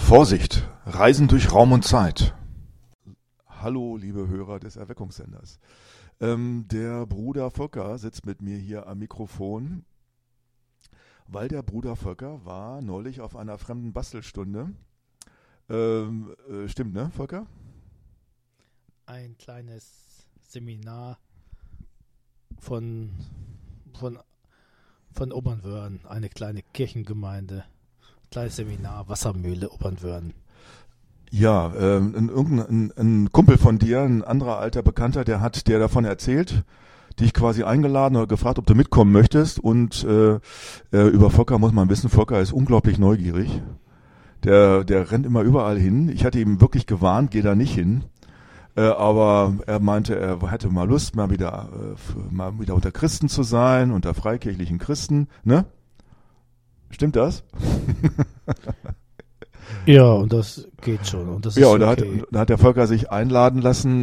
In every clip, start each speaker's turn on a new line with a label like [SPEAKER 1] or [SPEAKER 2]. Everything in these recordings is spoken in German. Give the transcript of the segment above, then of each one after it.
[SPEAKER 1] Vorsicht, Reisen durch Raum und Zeit. Hallo, liebe Hörer des Erweckungssenders. Der Bruder Volker sitzt mit mir hier am Mikrofon, weil der Bruder Volker war neulich auf einer fremden Bastelstunde. Stimmt, ne, Volker?
[SPEAKER 2] Ein kleines Seminar von Obernwörn, eine kleine Kirchengemeinde. Kleines Seminar, Wassermühle, Obernwörn.
[SPEAKER 1] Ja, ein Kumpel von dir, ein anderer alter Bekannter, der hat dir davon erzählt, dich quasi eingeladen oder gefragt, ob du mitkommen möchtest. Und über Volker muss man wissen, Volker ist unglaublich neugierig. Der rennt immer überall hin. Ich hatte ihm wirklich gewarnt, geh da nicht hin. Aber er meinte, er hätte mal Lust, mal wieder unter Christen zu sein, unter freikirchlichen Christen, ne? Stimmt das?
[SPEAKER 2] Ja, und das geht schon. Und das ist
[SPEAKER 1] und
[SPEAKER 2] okay.
[SPEAKER 1] da hat der Volker sich einladen lassen,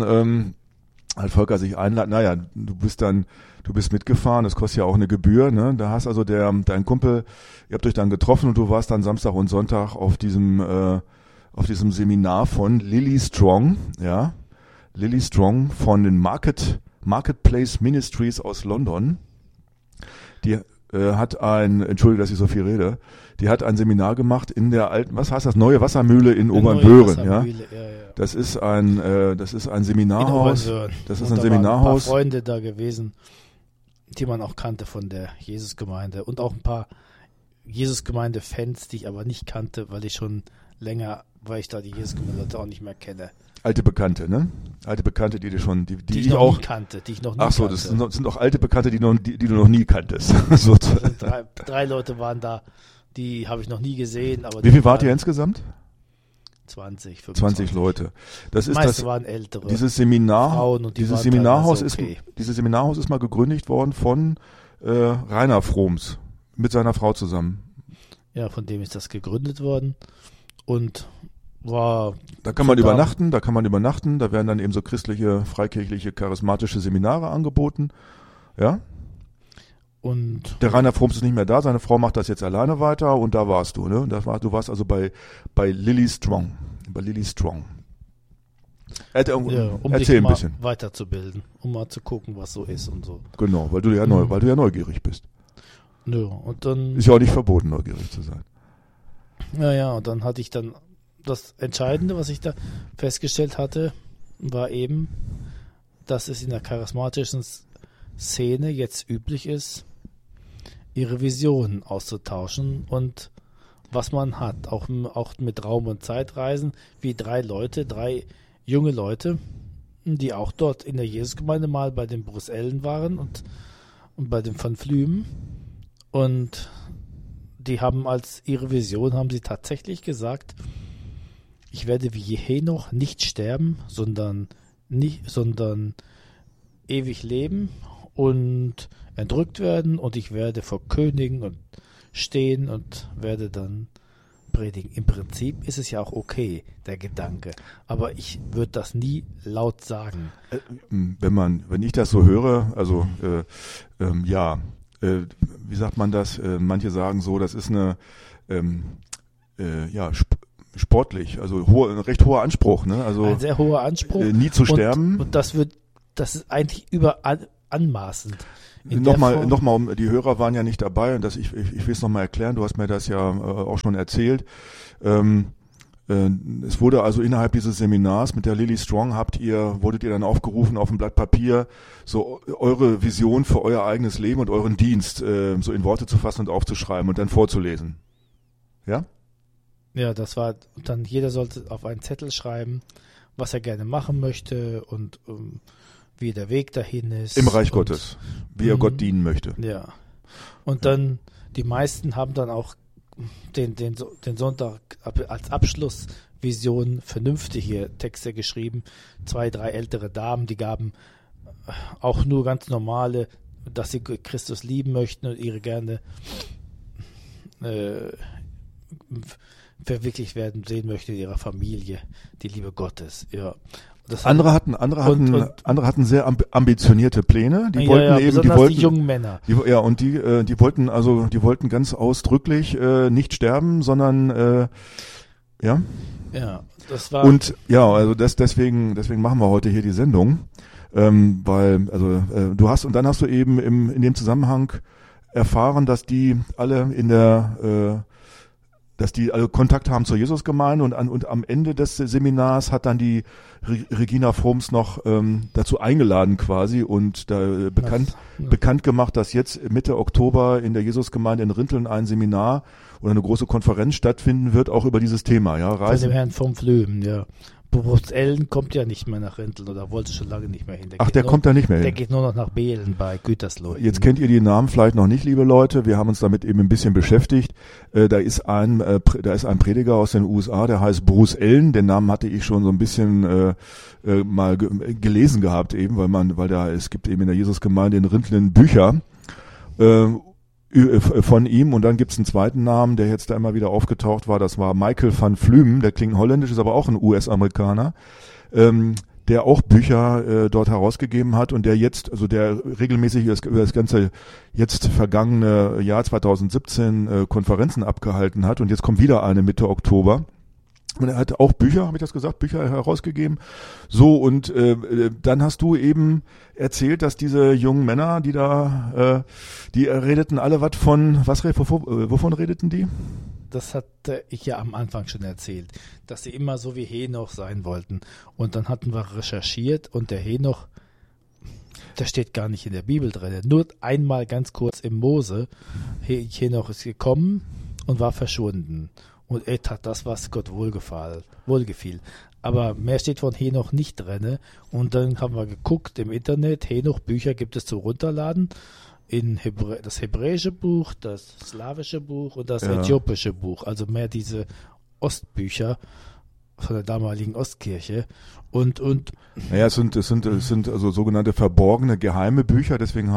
[SPEAKER 1] naja, du bist mitgefahren, das kostet ja auch eine Gebühr, ne? Da hast also dein Kumpel, ihr habt euch dann getroffen und du warst dann Samstag und Sonntag auf diesem Seminar von Lily Strong, ja? Lily Strong von den Marketplace Ministries aus London. Die hat entschuldige, dass ich so viel rede, die hat ein Seminar gemacht in der alten, was heißt das, neue Wassermühle in Obernböhren, ja? Ja. Das ist ein Seminarhaus. Das ist ein Seminarhaus.
[SPEAKER 2] Ein paar Freunde da gewesen, die man auch kannte von der Jesusgemeinde und auch ein paar Jesusgemeinde-Fans, die ich aber nicht kannte, weil ich da die Jesusgemeinde auch nicht mehr kenne.
[SPEAKER 1] Alte Bekannte, ne? Alte Bekannte, die ich noch nie
[SPEAKER 2] kannte.
[SPEAKER 1] Ach so, das sind auch alte Bekannte, die du noch nie kanntest. So.
[SPEAKER 2] Drei Leute waren da, die habe ich noch nie gesehen. Aber
[SPEAKER 1] wie viel wart ihr insgesamt?
[SPEAKER 2] 20, 25.
[SPEAKER 1] 20 Leute. Das ist
[SPEAKER 2] meiste waren ältere.
[SPEAKER 1] Dieses Frauen und
[SPEAKER 2] dieses
[SPEAKER 1] Seminarhaus ist mal gegründet worden von Rainer Froms mit seiner Frau zusammen.
[SPEAKER 2] Ja, von dem ist das gegründet worden und
[SPEAKER 1] Da kann man übernachten, da werden dann eben so christliche, freikirchliche, charismatische Seminare angeboten, ja.
[SPEAKER 2] Und
[SPEAKER 1] der Rainer Froms ist nicht mehr da, seine Frau macht das jetzt alleine weiter und da warst du, ne? Du warst also bei Lily Strong,
[SPEAKER 2] Erzähl dich
[SPEAKER 1] ein
[SPEAKER 2] mal
[SPEAKER 1] bisschen
[SPEAKER 2] weiterzubilden, um mal zu gucken, was so ist und so.
[SPEAKER 1] Genau, weil du ja neugierig bist.
[SPEAKER 2] Ja, und dann
[SPEAKER 1] ist ja auch nicht verboten, neugierig zu sein.
[SPEAKER 2] Naja, und dann hatte ich dann das Entscheidende, was ich da festgestellt hatte, war eben, dass es in der charismatischen Szene jetzt üblich ist, ihre Visionen auszutauschen und was man hat, auch mit Raum- und Zeitreisen, wie drei junge Leute, die auch dort in der Jesusgemeinde mal bei den Brusellen waren und bei den Van Flümen, und die haben als ihre Vision, haben sie tatsächlich gesagt, ich werde wie Henoch nicht sterben, sondern ewig leben und entrückt werden, und ich werde vor Königen und stehen und werde dann predigen. Im Prinzip ist es ja auch okay, der Gedanke, aber ich würde das nie laut sagen.
[SPEAKER 1] Wenn ich das so höre, also wie sagt man das? Manche sagen so, das ist eine sportlich, also ein recht hoher Anspruch, ne? Also
[SPEAKER 2] ein sehr hoher Anspruch.
[SPEAKER 1] Nie zu sterben.
[SPEAKER 2] Und das ist eigentlich anmaßend.
[SPEAKER 1] Nochmal, die Hörer waren ja nicht dabei, und ich will es nochmal erklären, du hast mir das ja auch schon erzählt. Es wurde also innerhalb dieses Seminars mit der Lily Strong wurdet ihr dann aufgerufen, auf ein Blatt Papier so eure Vision für euer eigenes Leben und euren Dienst so in Worte zu fassen und aufzuschreiben und dann vorzulesen. Ja?
[SPEAKER 2] Ja, das war dann, jeder sollte auf einen Zettel schreiben, was er gerne machen möchte und wie der Weg dahin ist.
[SPEAKER 1] Im Reich Gottes, wie er Gott dienen möchte.
[SPEAKER 2] Ja. Und dann, die meisten haben dann auch den Sonntag als Abschlussvision vernünftige Texte geschrieben. 2, 3 ältere Damen, die gaben auch nur ganz normale, dass sie Christus lieben möchten und ihre gerne verwirklicht werden sehen möchten in ihrer Familie, die Liebe Gottes. Ja.
[SPEAKER 1] Andere hatten sehr ambitionierte Pläne. Die wollten
[SPEAKER 2] die jungen Männer.
[SPEAKER 1] Die wollten ganz ausdrücklich nicht sterben, sondern Ja?
[SPEAKER 2] Ja, das war...
[SPEAKER 1] Und ja, also deswegen machen wir heute hier die Sendung, weil, also du hast, und dann hast du eben in dem Zusammenhang erfahren, dass die alle dass die alle Kontakt haben zur Jesusgemeinde, und am Ende des Seminars hat dann die Regina Fromms noch dazu eingeladen quasi und da bekannt gemacht, dass jetzt Mitte Oktober in der Jesusgemeinde in Rinteln ein Seminar oder eine große Konferenz stattfinden wird, auch über dieses Thema. Ja,
[SPEAKER 2] Von dem Herrn vom Flüben, ja. Bruxellen kommt ja nicht mehr nach Rinteln oder wollte schon lange nicht mehr hin.
[SPEAKER 1] Der kommt da nicht mehr hin.
[SPEAKER 2] Der geht nur noch nach Beelen bei Gütersloh.
[SPEAKER 1] Jetzt kennt ihr die Namen vielleicht noch nicht, liebe Leute. Wir haben uns damit eben ein bisschen beschäftigt. Da ist ein Prediger aus den USA, der heißt Bruce Allen. Den Namen hatte ich schon so ein bisschen mal gelesen gehabt eben, es gibt eben in der Jesusgemeinde in Rinteln Bücher von ihm, und dann gibt's einen zweiten Namen, der jetzt da immer wieder aufgetaucht war, das war Michael van Flumen, der klingt holländisch, ist aber auch ein US-Amerikaner, der auch Bücher dort herausgegeben hat und der jetzt, also der regelmäßig über das ganze jetzt vergangene Jahr 2017 Konferenzen abgehalten hat, und jetzt kommt wieder eine Mitte Oktober. Und er hat auch Bücher, habe ich das gesagt, Bücher herausgegeben. So, und dann hast du eben erzählt, dass diese jungen Männer, die redeten alle wovon redeten die?
[SPEAKER 2] Das hatte ich ja am Anfang schon erzählt, dass sie immer so wie Henoch sein wollten. Und dann hatten wir recherchiert, und der Henoch, der steht gar nicht in der Bibel drin. Nur einmal ganz kurz im Mose, Henoch ist gekommen und war verschwunden. Und er tat das, was Gott wohlgefiel. Aber mehr steht von Henoch nicht drin. Und dann haben wir geguckt im Internet, Henoch-Bücher gibt es zu runterladen. In das hebräische Buch, das slawische Buch und das äthiopische Buch. Also mehr diese Ostbücher von der damaligen Ostkirche. Und
[SPEAKER 1] naja, es sind also sogenannte verborgene, geheime Bücher, deswegen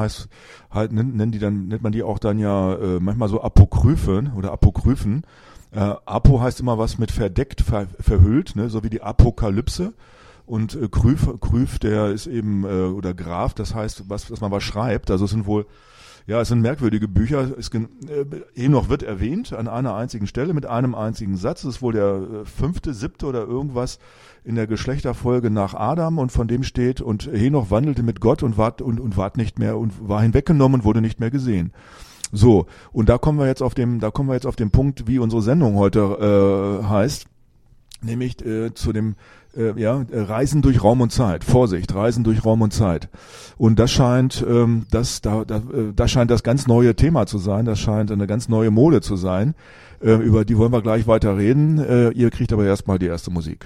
[SPEAKER 1] nennt man die auch dann ja manchmal so Apokryphen oder Apokryphen. Apo heißt immer was mit verdeckt, verhüllt, ne, so wie die Apokalypse. Und Kryph, der ist eben, oder Graph, das heißt, dass man was schreibt. Also es sind merkwürdige Bücher. Henoch wird erwähnt an einer einzigen Stelle mit einem einzigen Satz. Es ist wohl der 5., 7. oder irgendwas in der Geschlechterfolge nach Adam, und von dem steht, und Henoch wandelte mit Gott und ward nicht mehr und war hinweggenommen und wurde nicht mehr gesehen. So, und da kommen wir jetzt auf den Punkt, wie unsere Sendung heute heißt, nämlich zu dem Reisen durch Raum und Zeit. Vorsicht, Reisen durch Raum und Zeit. Und das scheint das scheint das ganz neue Thema zu sein, das scheint eine ganz neue Mode zu sein. Über die wollen wir gleich weiter reden. Ihr kriegt aber erstmal die erste Musik.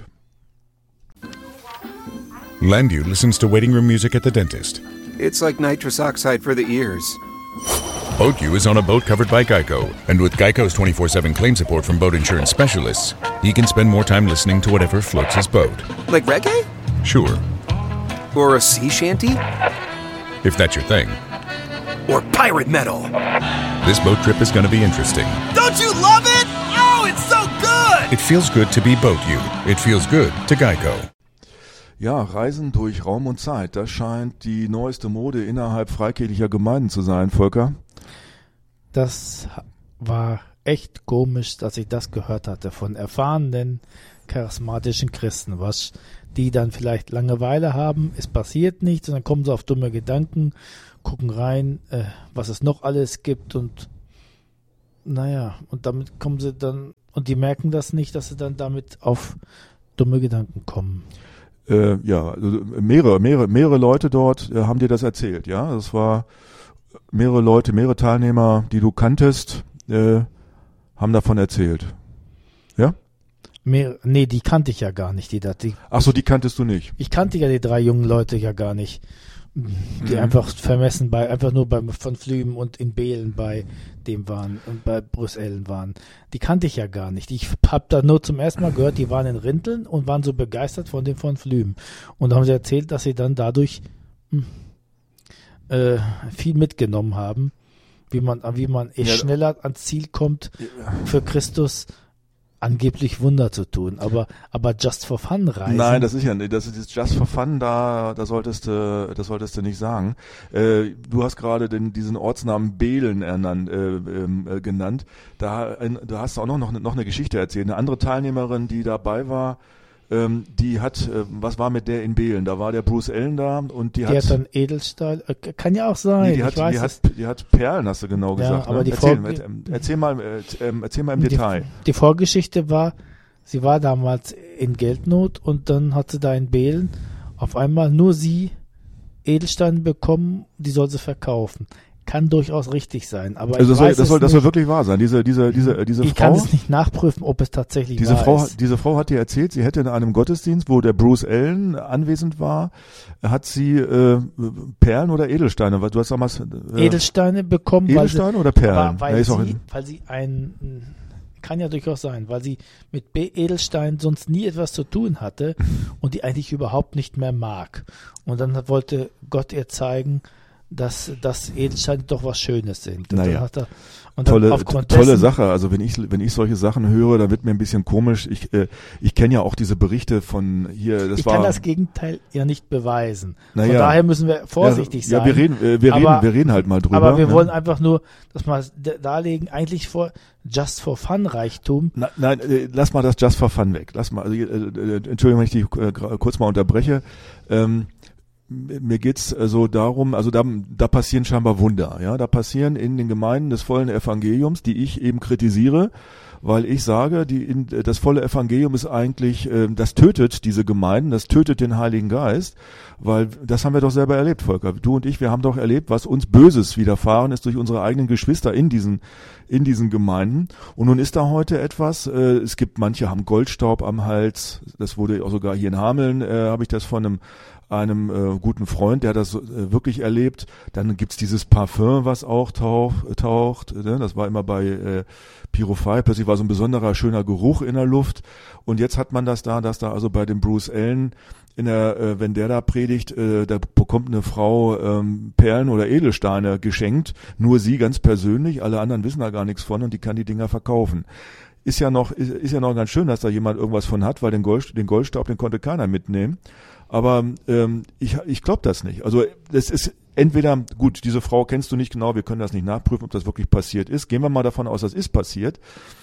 [SPEAKER 3] Landu listens to waiting room music at the dentist.
[SPEAKER 4] It's like nitrous oxide for the ears.
[SPEAKER 3] BoatU is on a boat covered by Geico, and with Geico's 24/7 claim support from boat insurance specialists, he can spend more time listening to whatever floats his boat.
[SPEAKER 4] Like reggae?
[SPEAKER 3] Sure,
[SPEAKER 4] Or a sea shanty?
[SPEAKER 3] if that's your thing.
[SPEAKER 4] Or pirate metal?
[SPEAKER 3] This boat trip is going to be interesting.
[SPEAKER 4] Don't you love it? Oh, it's so good!
[SPEAKER 3] It feels good to be BoatU. It feels good to Geico.
[SPEAKER 1] Ja, Reisen durch Raum und Zeit, das scheint die neueste Mode innerhalb freikirchlicher Gemeinden zu sein, Volker.
[SPEAKER 2] das war echt komisch, dass ich das gehört hatte von erfahrenen charismatischen Christen, die dann vielleicht Langeweile haben, es passiert nichts, und dann kommen sie auf dumme Gedanken, gucken rein, was es noch alles gibt, und naja, und damit kommen sie dann, und die merken das nicht, dass sie dann damit auf dumme Gedanken kommen.
[SPEAKER 1] Also mehrere Leute dort haben dir das erzählt, ja? Das war mehrere Leute, mehrere Teilnehmer, die du kanntest, haben davon erzählt. Ja?
[SPEAKER 2] Nee, die kannte ich ja gar nicht.
[SPEAKER 1] Ach so, die kanntest du nicht.
[SPEAKER 2] Ich kannte ja die 3 jungen Leute ja gar nicht, die einfach vermessen einfach nur von Flüben und in Beelen bei dem waren und bei Bruxellen waren. Die kannte ich ja gar nicht. Ich habe da nur zum ersten Mal gehört, die waren in Rinteln und waren so begeistert von dem von Flüben. Und da haben sie erzählt, dass sie dann dadurch viel mitgenommen haben, wie man schneller ans Ziel kommt für Christus, angeblich Wunder zu tun, aber just for fun reisen.
[SPEAKER 1] Nein, das ist just for fun, da solltest du nicht sagen. Du hast gerade diesen Ortsnamen Behlen genannt. Da hast du auch noch eine Geschichte erzählt. Eine andere Teilnehmerin, die dabei war, die hat, was war mit der in Behlen? Da war der Bruce Allen da und die hat
[SPEAKER 2] dann Edelstahl, kann ja auch sein.
[SPEAKER 1] Die hat Perlen, hast du genau gesagt.
[SPEAKER 2] Aber
[SPEAKER 1] ne? Erzähl mal im Detail.
[SPEAKER 2] Die Vorgeschichte war, sie war damals in Geldnot und dann hat sie da in Behlen auf einmal nur sie Edelsteine bekommen, die soll sie verkaufen. Kann durchaus richtig sein, aber
[SPEAKER 1] also das soll wirklich wahr sein. Diese
[SPEAKER 2] ich
[SPEAKER 1] Frau.
[SPEAKER 2] kann es nicht nachprüfen, ob es tatsächlich wahr ist.
[SPEAKER 1] Diese Frau hat dir erzählt, sie hätte in einem Gottesdienst, wo der Bruce Allen anwesend war, hat sie Perlen oder Edelsteine? Du hast damals
[SPEAKER 2] Edelsteine bekommen.
[SPEAKER 1] Edelsteine oder Perlen?
[SPEAKER 2] Weil sie kann ja durchaus sein, weil sie mit Edelsteinen sonst nie etwas zu tun hatte und die eigentlich überhaupt nicht mehr mag. Und dann wollte Gott ihr zeigen, dass Edelsteine doch was Schönes sind. Und
[SPEAKER 1] naja.
[SPEAKER 2] Tolle
[SPEAKER 1] Sache. Also wenn ich solche Sachen höre, dann wird mir ein bisschen komisch. Ich kenne ja auch diese Berichte von hier.
[SPEAKER 2] Ich kann das Gegenteil ja nicht beweisen.
[SPEAKER 1] Naja.
[SPEAKER 2] Von daher müssen wir vorsichtig sein.
[SPEAKER 1] Ja, wir reden halt mal drüber.
[SPEAKER 2] Aber wir wollen einfach nur das mal darlegen, eigentlich Just for Fun Reichtum.
[SPEAKER 1] Nein, lass mal das Just for Fun weg. Lass mal. Entschuldigung, wenn ich dich kurz mal unterbreche. Mir geht's so darum, also da passieren scheinbar Wunder, ja, da passieren in den Gemeinden des vollen Evangeliums, die ich eben kritisiere, weil ich sage, das volle Evangelium ist eigentlich, das tötet diese Gemeinden, das tötet den Heiligen Geist, weil das haben wir doch selber erlebt, Volker. Du und ich, wir haben doch erlebt, was uns Böses widerfahren ist durch unsere eigenen Geschwister in diesen Gemeinden. Und nun ist da heute etwas, es gibt manche haben Goldstaub am Hals, das wurde auch sogar hier in Hameln, habe ich das von einem guten Freund, der das wirklich erlebt. Dann gibt's dieses Parfüm, was auch taucht. Ne? Das war immer bei Pyrophile. Plötzlich war so ein besonderer, schöner Geruch in der Luft. Und jetzt hat man dass da also bei dem Bruce Allen, wenn der da predigt, da bekommt eine Frau Perlen oder Edelsteine geschenkt. Nur sie ganz persönlich. Alle anderen wissen da gar nichts von und die kann die Dinger verkaufen. Ist ja noch ganz schön, dass da jemand irgendwas von hat, weil den Goldstaub, den konnte keiner mitnehmen. Aber ich glaube das nicht. Also es ist entweder, gut, diese Frau kennst du nicht genau, wir können das nicht nachprüfen, ob das wirklich passiert ist. Gehen wir mal davon aus, das ist passiert.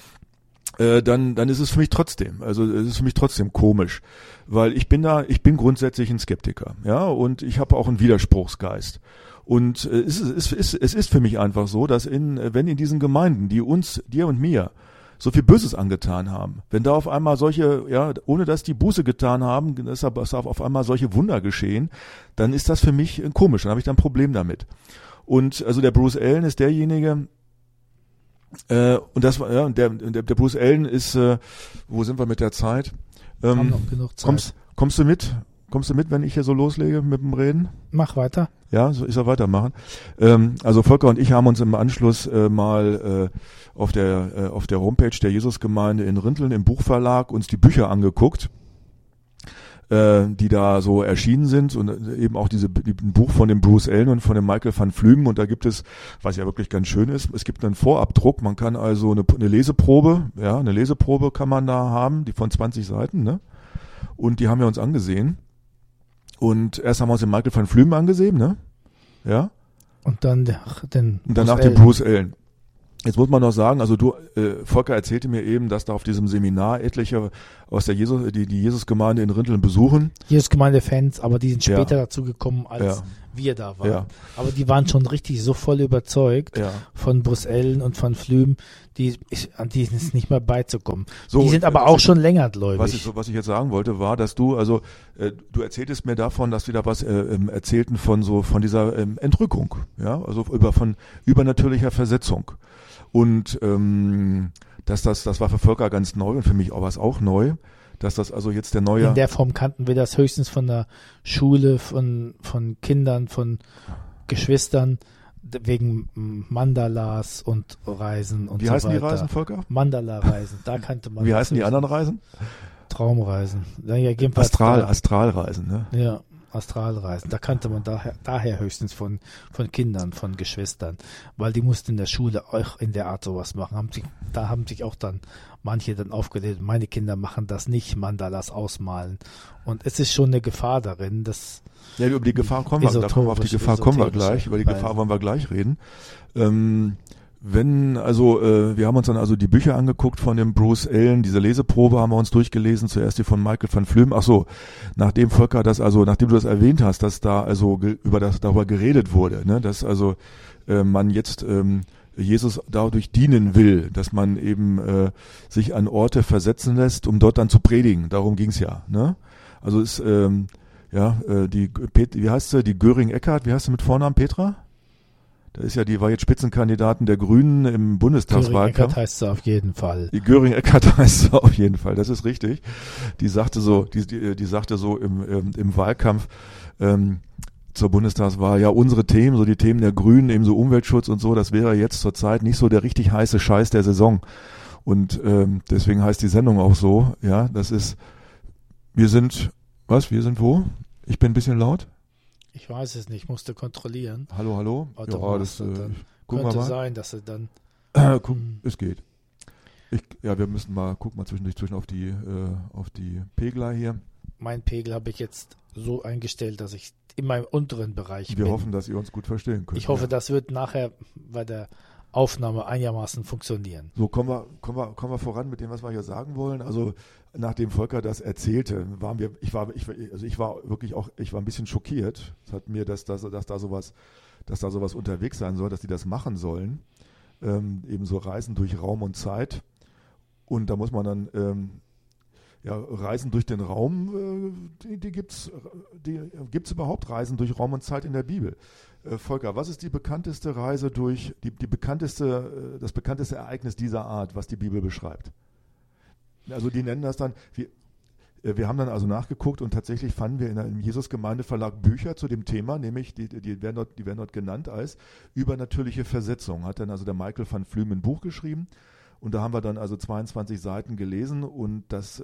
[SPEAKER 1] Dann ist es für mich trotzdem, also es ist für mich trotzdem komisch, weil ich bin grundsätzlich ein Skeptiker, ja, und ich habe auch einen Widerspruchsgeist. Und es ist für mich einfach so, dass wenn in diesen Gemeinden, die uns, dir und mir, so viel Böses angetan haben. Wenn da auf einmal solche, ja, ohne dass die Buße getan haben, dass auf einmal solche Wunder geschehen, dann ist das für mich komisch, dann habe ich da ein Problem damit. Und also der Bruce Allen ist derjenige, und das war, ja, der Bruce Allen ist, wo sind wir mit der Zeit?
[SPEAKER 2] Haben noch genug Zeit.
[SPEAKER 1] Kommst du mit? Kommst du mit, wenn ich hier so loslege mit dem Reden?
[SPEAKER 2] Mach weiter.
[SPEAKER 1] Ja, so ich soll weitermachen. Also Volker und ich haben uns im Anschluss mal auf der Homepage der Jesusgemeinde in Rinteln im Buchverlag uns die Bücher angeguckt, die da so erschienen sind und eben auch ein Buch von dem Bruce Allen und von dem Michael van Flümen, und da gibt es, was ja wirklich ganz schön ist, es gibt einen Vorabdruck, man kann also eine Leseprobe kann man da haben, die von 20 Seiten, ne? Und die haben wir uns angesehen. Und erst haben wir uns den Michael van Flümen angesehen, ne? Ja.
[SPEAKER 2] Und dann
[SPEAKER 1] danach den Bruce Allen. Jetzt muss man noch sagen, also Volker erzählte mir eben, dass da auf diesem Seminar etliche aus der die Jesusgemeinde in Rinteln besuchen.
[SPEAKER 2] Jesusgemeinde-Fans, aber die sind später dazu gekommen, als wir da waren. Ja. Aber die waren schon richtig so voll überzeugt von Bruce Allen und von Flüm, an die ist nicht mehr beizukommen. So, die sind aber auch schon länger gläubig.
[SPEAKER 1] Was ich jetzt sagen wollte, war, dass du du erzähltest mir davon, dass wir da was erzählten von dieser Entrückung, ja, also von übernatürlicher Versetzung. Und das war für Volker ganz neu und für mich auch neu, dass das also jetzt der neue...
[SPEAKER 2] In der Form kannten wir das höchstens von der Schule, von Kindern, von Geschwistern, wegen Mandalas und Reisen und so weiter.
[SPEAKER 1] Wie heißen die Reisen, Volker?
[SPEAKER 2] Mandala-Reisen, da kannte man...
[SPEAKER 1] Wie heißen die anderen Reisen?
[SPEAKER 2] Traumreisen. Ja,
[SPEAKER 1] Astralreisen, ne?
[SPEAKER 2] Ja. Astralreisen. Da kannte man daher höchstens von Kindern, von Geschwistern, weil die mussten in der Schule auch in der Art sowas machen. Da haben sich auch dann manche dann aufgelehnt, meine Kinder machen das nicht, Mandalas ausmalen. Und es ist schon eine Gefahr darin, dass
[SPEAKER 1] ja, über die Gefahr kommen wir, gleich, über die Gefahr wollen wir gleich reden. Wir haben uns dann also die Bücher angeguckt von dem Bruce Allen, diese Leseprobe haben wir uns durchgelesen, zuerst die von Michael van Flüm. Ach so, nachdem du das erwähnt hast, dass da also darüber geredet wurde, ne, dass also man jetzt Jesus dadurch dienen will, dass man eben sich an Orte versetzen lässt, um dort dann zu predigen. Darum ging's ja, ne? Also ist wie heißt sie, die Göring-Eckardt, wie heißt sie mit Vornamen, Petra? Die war jetzt Spitzenkandidatin der Grünen im Bundestagswahlkampf.
[SPEAKER 2] Göring-Eckardt heißt sie auf jeden Fall.
[SPEAKER 1] Die Göring-Eckardt heißt sie auf jeden Fall, das ist richtig. Die sagte so im Wahlkampf zur Bundestagswahl, ja, unsere Themen, so die Themen der Grünen, eben so Umweltschutz und so, das wäre jetzt zurzeit nicht so der richtig heiße Scheiß der Saison. Und deswegen heißt die Sendung auch so, ja, wir sind wo? Ich bin ein bisschen laut?
[SPEAKER 2] Ich weiß es nicht, musste kontrollieren.
[SPEAKER 1] Hallo?
[SPEAKER 2] Ja, das könnte sein, dass er dann...
[SPEAKER 1] Es geht. Wir müssen mal, guck mal zwischendurch auf die Pegler hier.
[SPEAKER 2] Mein Pegel habe ich jetzt so eingestellt, dass ich in meinem unteren Bereich
[SPEAKER 1] bin. Wir hoffen, dass ihr uns gut verstehen könnt.
[SPEAKER 2] Ich hoffe, das wird nachher bei der Aufnahme einigermaßen funktionieren.
[SPEAKER 1] So, kommen wir voran mit dem, was wir hier sagen wollen. Also, nachdem Volker das erzählte, ich war ein bisschen schockiert. Es hat mir, dass da sowas unterwegs sein soll, dass die das machen sollen. Eben so Reisen durch Raum und Zeit. Und da muss man dann, Reisen durch den Raum, gibt's überhaupt Reisen durch Raum und Zeit in der Bibel? Volker, was ist die bekannteste Reise das bekannteste Ereignis dieser Art, was die Bibel beschreibt? Also die nennen das dann, wir haben dann also nachgeguckt und tatsächlich fanden wir im Jesus-Gemeinde-Verlag Bücher zu dem Thema, nämlich die werden dort genannt als übernatürliche Versetzung. Hat dann also der Michael van Flüm ein Buch geschrieben und da haben wir dann also 22 Seiten gelesen und das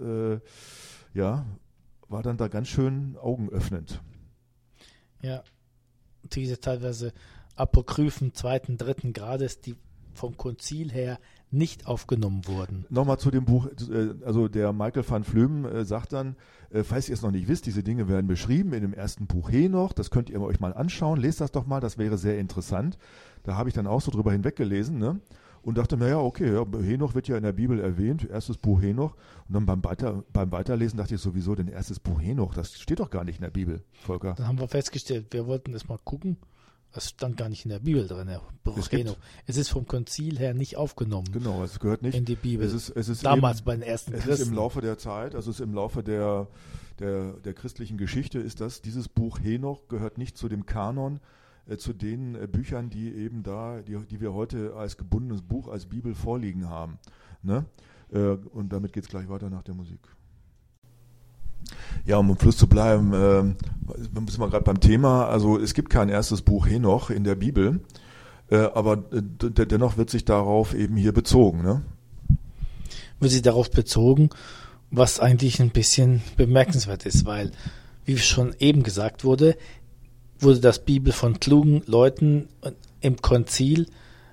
[SPEAKER 1] war dann da ganz schön augenöffnend.
[SPEAKER 2] Ja, diese teilweise apokryphen 2., 3. Grades, die vom Konzil her nicht aufgenommen wurden.
[SPEAKER 1] Nochmal zu dem Buch, also der Michael van Flüm sagt dann, falls ihr es noch nicht wisst, diese Dinge werden beschrieben in dem ersten Buch Henoch, das könnt ihr euch mal anschauen, lest das doch mal, das wäre sehr interessant. Da habe ich dann auch so drüber hinweggelesen, ne? Und dachte mir, Henoch wird ja in der Bibel erwähnt, erstes Buch Henoch. Und dann beim Weiterlesen dachte ich sowieso, denn erstes Buch Henoch, das steht doch gar nicht in der Bibel, Volker.
[SPEAKER 2] Dann haben wir festgestellt, wir wollten das mal gucken. Das stand gar nicht in der Bibel drin, Buch Henoch. Es ist vom Konzil her nicht aufgenommen.
[SPEAKER 1] Genau, es gehört nicht
[SPEAKER 2] in die Bibel.
[SPEAKER 1] Es ist
[SPEAKER 2] damals bei den ersten Christen.
[SPEAKER 1] Es ist im Laufe der Zeit, also es ist im Laufe der christlichen Geschichte, dieses Buch Henoch gehört nicht zu dem Kanon, zu den Büchern, die eben die wir heute als gebundenes Buch, als Bibel vorliegen haben. Ne? Und damit geht es gleich weiter nach der Musik. Ja, um im Fluss zu bleiben, sind wir gerade beim Thema. Also es gibt kein erstes Buch Henoch in der Bibel, aber dennoch wird sich darauf eben hier bezogen. Ne?
[SPEAKER 2] Wird sich darauf bezogen, was eigentlich ein bisschen bemerkenswert ist, weil, wie schon eben gesagt wurde das Bibel von klugen Leuten im Konzil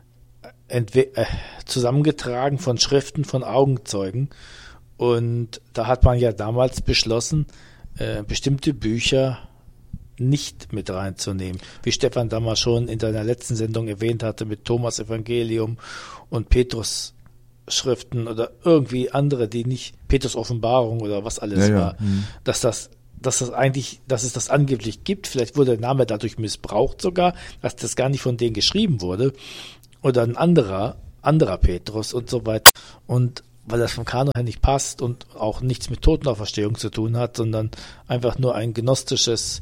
[SPEAKER 2] zusammengetragen von Schriften von Augenzeugen. Und da hat man ja damals beschlossen, bestimmte Bücher nicht mit reinzunehmen. Wie Stefan damals schon in seiner letzten Sendung erwähnt hatte mit Thomas Evangelium und Petrus Schriften oder irgendwie andere, die nicht Petrus Offenbarung oder was alles war, dass es das angeblich gibt. Vielleicht wurde der Name dadurch missbraucht sogar, dass das gar nicht von denen geschrieben wurde. Oder ein anderer Petrus und so weiter. Und weil das vom Kanon her nicht passt und auch nichts mit Totenauferstehung zu tun hat, sondern einfach nur ein gnostisches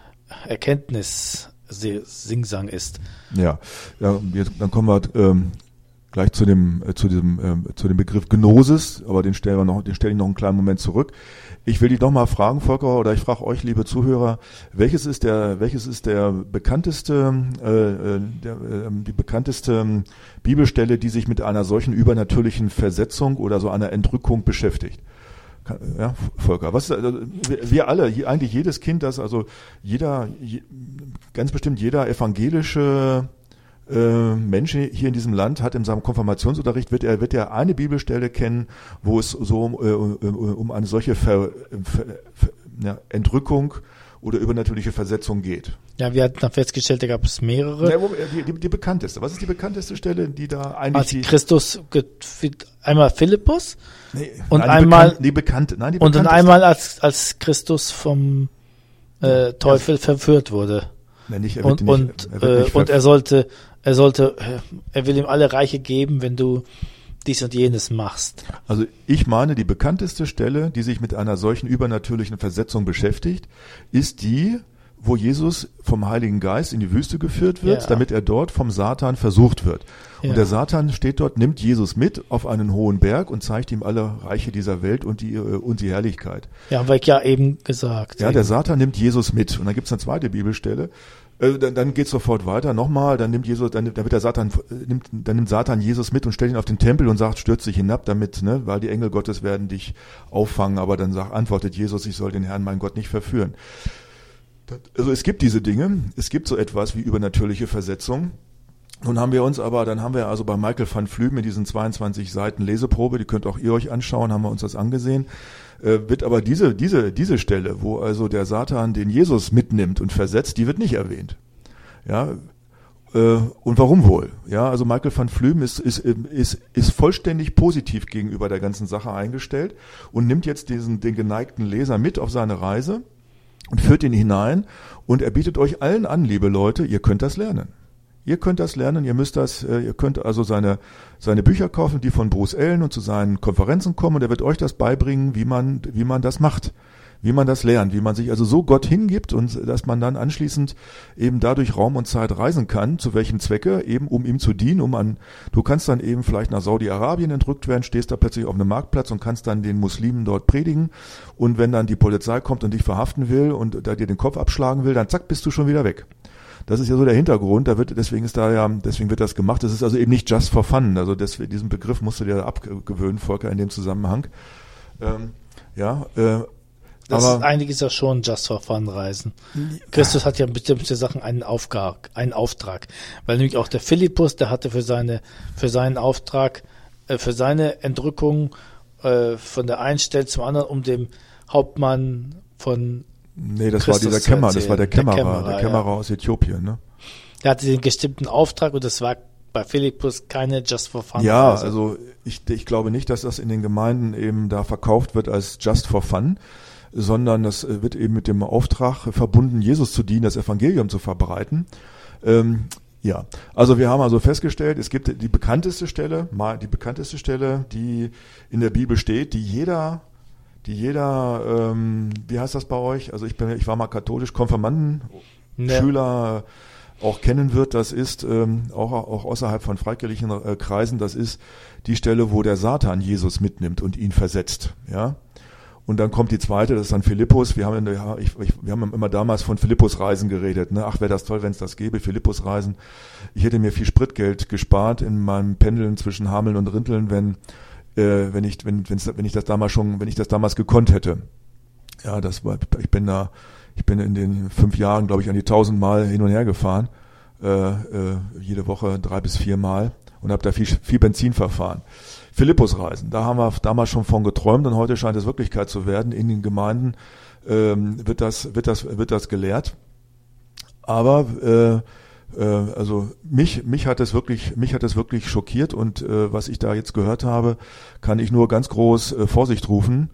[SPEAKER 2] Erkenntnis-Singsang ist.
[SPEAKER 1] Ja, dann kommen wir gleich zu dem Begriff Gnosis, aber den stelle ich noch einen kleinen Moment zurück. Ich will dich noch mal fragen, Volker, oder ich frage euch, liebe Zuhörer, welches ist der bekannteste, die bekannteste Bibelstelle, die sich mit einer solchen übernatürlichen Versetzung oder so einer Entrückung beschäftigt? Ja, Volker, wir alle, eigentlich jedes Kind, ganz bestimmt jeder evangelische Mensch hier in diesem Land hat in seinem Konfirmationsunterricht, wird er eine Bibelstelle kennen, wo es so um eine solche Entrückung oder übernatürliche Versetzung geht.
[SPEAKER 2] Ja, wir hatten dann festgestellt, da gab es mehrere.
[SPEAKER 1] Ja, die bekannteste. Was ist die bekannteste Stelle, die da eigentlich...
[SPEAKER 2] Als Christus, einmal Philippus und
[SPEAKER 1] nein,
[SPEAKER 2] einmal...
[SPEAKER 1] die bekannteste.
[SPEAKER 2] Und dann einmal als Christus vom Teufel verführt wurde.
[SPEAKER 1] Nein, er
[SPEAKER 2] will ihm alle Reiche geben, wenn du dies und jenes machst.
[SPEAKER 1] Also ich meine, die bekannteste Stelle, die sich mit einer solchen übernatürlichen Versetzung beschäftigt, ist die, wo Jesus vom Heiligen Geist in die Wüste geführt wird, damit er dort vom Satan versucht wird. Ja. Und der Satan steht dort, nimmt Jesus mit auf einen hohen Berg und zeigt ihm alle Reiche dieser Welt und die Herrlichkeit.
[SPEAKER 2] Ja, haben wir ja eben gesagt.
[SPEAKER 1] Ja, der Satan nimmt Jesus mit. Und dann gibt's eine zweite Bibelstelle. Dann geht's sofort weiter. Nochmal, dann nimmt Satan Jesus mit und stellt ihn auf den Tempel und sagt, stürz dich hinab damit, weil die Engel Gottes werden dich auffangen. Aber dann antwortet Jesus, ich soll den Herrn, meinen Gott, nicht verführen. Also es gibt diese Dinge, es gibt so etwas wie übernatürliche Versetzung. Dann haben wir bei Michael van Flüem in diesen 22 Seiten Leseprobe, die könnt auch ihr euch anschauen, haben wir uns das angesehen, wird aber diese Stelle, wo also der Satan den Jesus mitnimmt und versetzt, die wird nicht erwähnt. Ja, und warum wohl? Ja, also Michael van Flüem ist vollständig positiv gegenüber der ganzen Sache eingestellt und nimmt jetzt den geneigten Leser mit auf seine Reise und führt ihn hinein und er bietet euch allen an, liebe Leute, ihr könnt das lernen. Ihr könnt also seine Bücher kaufen, die von Bruce Allen, und zu seinen Konferenzen kommen und er wird euch das beibringen, wie man das macht, wie man das lernt, wie man sich also so Gott hingibt und dass man dann anschließend eben dadurch Raum und Zeit reisen kann, zu welchem Zwecke, eben um ihm zu dienen, du kannst dann eben vielleicht nach Saudi-Arabien entrückt werden, stehst da plötzlich auf einem Marktplatz und kannst dann den Muslimen dort predigen und wenn dann die Polizei kommt und dich verhaften will und da dir den Kopf abschlagen will, dann zack, bist du schon wieder weg. Das ist ja so der Hintergrund, deswegen wird das gemacht. Das ist also eben nicht just for fun. Also diesen Begriff musst du dir abgewöhnen, Volker, in dem Zusammenhang.
[SPEAKER 2] Einiges ist ja schon just for fun Reisen. Christus hat ja bestimmte Sachen einen Auftrag. Weil nämlich auch der Philippus, der hatte für seinen Auftrag, für seine Entrückung von der einen Stelle zum anderen, um dem Hauptmann von
[SPEAKER 1] Nee, das
[SPEAKER 2] Christus
[SPEAKER 1] war dieser Kämmerer, das war der Kämmerer aus Äthiopien, ne?
[SPEAKER 2] Der hatte den bestimmten Auftrag und das war bei Philippus keine Just for Fun.
[SPEAKER 1] Ja, also ich glaube nicht, dass das in den Gemeinden eben da verkauft wird als Just for Fun, sondern das wird eben mit dem Auftrag verbunden, Jesus zu dienen, das Evangelium zu verbreiten. Ja, also wir haben also festgestellt, es gibt die bekannteste Stelle, die in der Bibel steht, die jeder, wie heißt das bei euch? Also ich war mal katholisch, Konfirmanden-Schüler auch kennen wird. Das ist auch außerhalb von freikirchlichen Kreisen, das ist die Stelle, wo der Satan Jesus mitnimmt und ihn versetzt. Ja. Und dann kommt die zweite, das ist dann Philippus. Wir haben immer damals von Philippus-Reisen geredet. Ne? Ach, wäre das toll, wenn es das gäbe, Philippus-Reisen. Ich hätte mir viel Spritgeld gespart in meinem Pendeln zwischen Hameln und Rinteln, wenn ich das damals gekonnt hätte. Ja, ich bin in den 5 Jahren, glaube ich, an die 1000 Mal hin und her gefahren, jede Woche 3 bis 4 Mal und habe da viel Benzin verfahren. Philippus-Reisen, da haben wir damals schon von geträumt und heute scheint es Wirklichkeit zu werden. In den Gemeinden wird das gelehrt. Aber also mich hat es wirklich schockiert und was ich da jetzt gehört habe, kann ich nur ganz groß Vorsicht rufen.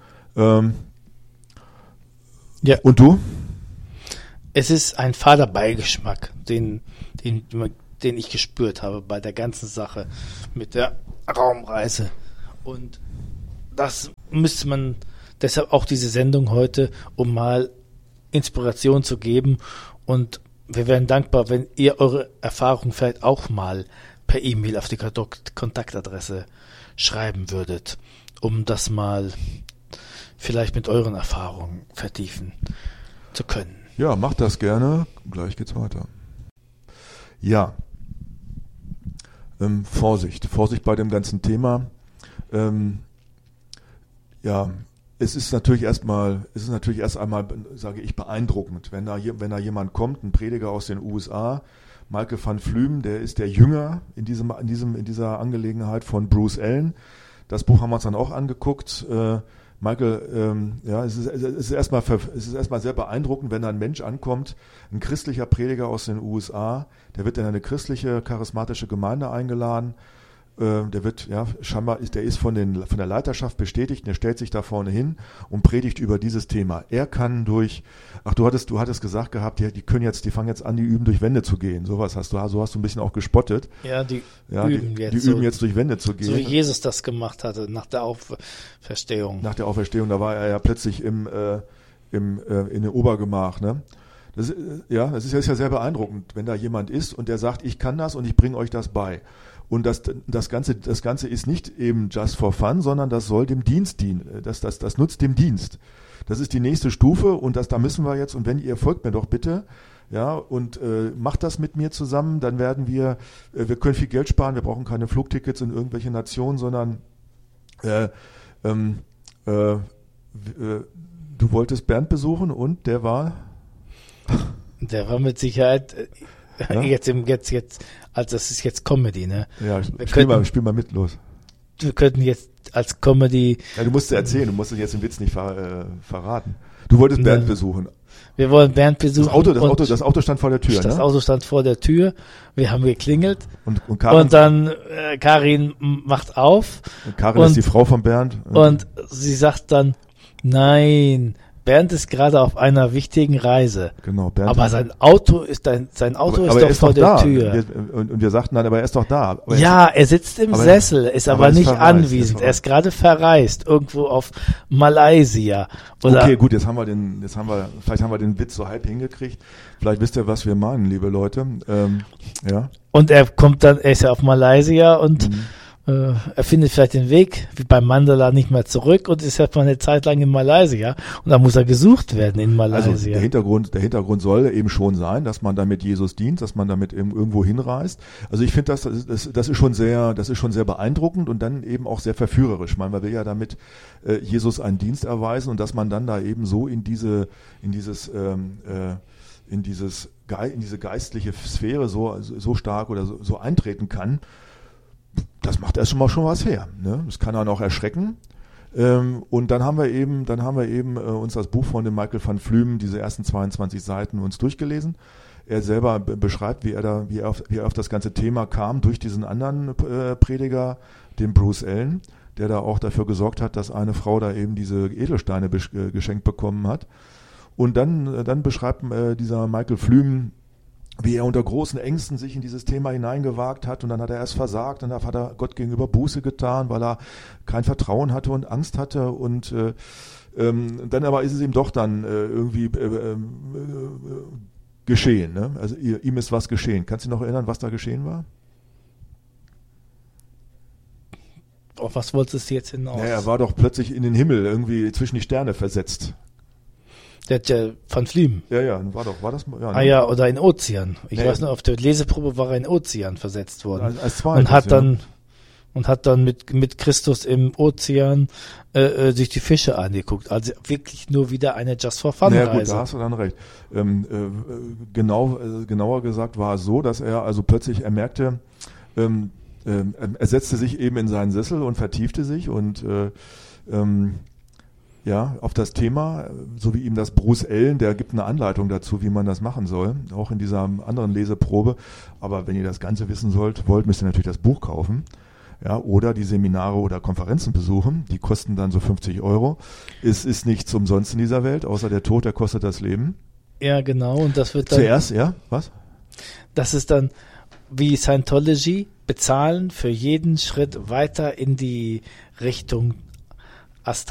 [SPEAKER 2] Ja.
[SPEAKER 1] Und du?
[SPEAKER 2] Es ist ein fader Beigeschmack, den ich gespürt habe bei der ganzen Sache mit der Raumreise. Und das müsste man, deshalb auch diese Sendung heute, um mal Inspiration zu geben. Und wir wären dankbar, wenn ihr eure Erfahrungen vielleicht auch mal per E-Mail auf die Kontaktadresse schreiben würdet, um das mal vielleicht mit euren Erfahrungen vertiefen zu können.
[SPEAKER 1] Ja, macht das gerne. Gleich geht's weiter. Ja. Vorsicht bei dem ganzen Thema. es ist natürlich erst einmal, sage ich, beeindruckend, wenn da jemand kommt, ein Prediger aus den USA, Michael van Flume, der ist der Jünger in dieser Angelegenheit von Bruce Allen. Das Buch haben wir uns dann auch angeguckt. Michael, es ist erstmal sehr beeindruckend, wenn da ein Mensch ankommt, ein christlicher Prediger aus den USA, der wird in eine christliche, charismatische Gemeinde eingeladen. Der wird, scheinbar der ist von der Leiterschaft bestätigt, der stellt sich da vorne hin und predigt über dieses Thema. Er kann du hattest gesagt gehabt, die fangen jetzt an, die üben durch Wände zu gehen. So hast du ein bisschen auch gespottet.
[SPEAKER 2] Ja, die üben
[SPEAKER 1] jetzt durch Wände zu gehen.
[SPEAKER 2] So wie Jesus das gemacht hatte nach der Auferstehung.
[SPEAKER 1] Nach der Auferstehung, da war er ja plötzlich in dem Obergemach, ne? Das ist ja sehr beeindruckend, wenn da jemand ist und der sagt, ich kann das und ich bringe euch das bei. Und das Ganze ist nicht eben just for fun, sondern das soll dem Dienst dienen. Das nutzt dem Dienst. Das ist die nächste Stufe und da müssen wir jetzt, und wenn ihr folgt mir doch bitte, und macht das mit mir zusammen, dann werden wir können viel Geld sparen, wir brauchen keine Flugtickets in irgendwelche Nationen, sondern du wolltest Bernd besuchen und der war?
[SPEAKER 2] Der war mit Sicherheit jetzt, also das ist jetzt Comedy, ne?
[SPEAKER 1] Ja, spiel mal mit, los.
[SPEAKER 2] Wir könnten jetzt als Comedy...
[SPEAKER 1] Ja, du musst es erzählen, du musst jetzt den Witz nicht verraten. Du wolltest Bernd besuchen.
[SPEAKER 2] Wir wollen Bernd besuchen.
[SPEAKER 1] Das Auto stand vor der Tür,
[SPEAKER 2] Das Auto stand vor der Tür, wir haben geklingelt
[SPEAKER 1] und
[SPEAKER 2] dann Karin macht auf.
[SPEAKER 1] Und Karin ist die Frau von Bernd.
[SPEAKER 2] Und sie sagt dann, nein, Bernd ist gerade auf einer wichtigen Reise.
[SPEAKER 1] Genau, Bernd.
[SPEAKER 2] Aber sein Auto ist doch vor der Tür.
[SPEAKER 1] Und wir sagten dann, aber er ist doch da.
[SPEAKER 2] Er sitzt im Sessel, ist aber nicht anwesend. Er ist gerade verreist, irgendwo auf Malaysia.
[SPEAKER 1] Okay, gut, vielleicht haben wir den Witz so halb hingekriegt. Vielleicht wisst ihr, was wir meinen, liebe Leute.
[SPEAKER 2] Und er ist ja auf Malaysia und er findet vielleicht den Weg, wie beim Mandala, nicht mehr zurück und ist jetzt mal eine Zeit lang in Malaysia und dann muss er gesucht werden in Malaysia.
[SPEAKER 1] Also der Hintergrund soll eben schon sein, dass man damit Jesus dient, dass man damit irgendwo hinreist. Also ich finde, das ist schon sehr beeindruckend und dann eben auch sehr verführerisch. Ich meine, man will ja damit Jesus einen Dienst erweisen und dass man dann da eben so in diese geistliche Sphäre so stark oder so eintreten kann. Das macht erstmal schon was her. Ne? Das kann dann auch erschrecken. Und dann haben wir eben uns das Buch von dem Michael van Flume, diese ersten 22 Seiten, uns durchgelesen. Er selber beschreibt, wie er auf das ganze Thema kam durch diesen anderen Prediger, den Bruce Allen, der da auch dafür gesorgt hat, dass eine Frau da eben diese Edelsteine geschenkt bekommen hat. Und dann beschreibt dieser Michael Flume, wie er unter großen Ängsten sich in dieses Thema hineingewagt hat und dann hat er erst versagt und dann hat er Gott gegenüber Buße getan, weil er kein Vertrauen hatte und Angst hatte und dann aber ist es ihm doch dann irgendwie geschehen. Ne? Also ihm ist was geschehen. Kannst du dich noch erinnern, was da geschehen war?
[SPEAKER 2] Auf was wolltest du jetzt hinaus?
[SPEAKER 1] Ja, er war doch plötzlich in den Himmel irgendwie zwischen die Sterne versetzt.
[SPEAKER 2] Der hat ja Van Flume.
[SPEAKER 1] Ja, war das? Ja,
[SPEAKER 2] oder in Ozean. Ich weiß noch, auf der Leseprobe war er in Ozean versetzt worden.
[SPEAKER 1] Als zweites,
[SPEAKER 2] und hat dann mit Christus im Ozean sich die Fische angeguckt. Also wirklich nur wieder eine Just for Fun Reise.
[SPEAKER 1] Ja gut, da hast du dann recht. Genauer gesagt war es so, dass er plötzlich merkte, er setzte sich eben in seinen Sessel und vertiefte sich und auf das Thema, so wie ihm das Bruce Allen, der gibt eine Anleitung dazu, wie man das machen soll, auch in dieser anderen Leseprobe. Aber wenn ihr das Ganze wissen wollt, müsst ihr natürlich das Buch kaufen, oder die Seminare oder Konferenzen besuchen. Die kosten dann so 50 €. Es ist nichts umsonst in dieser Welt, außer der Tod, der kostet das Leben.
[SPEAKER 2] Ja, genau. Und das wird dann...
[SPEAKER 1] Zuerst, was?
[SPEAKER 2] Das ist dann wie Scientology, bezahlen für jeden Schritt weiter in die Richtung Astral.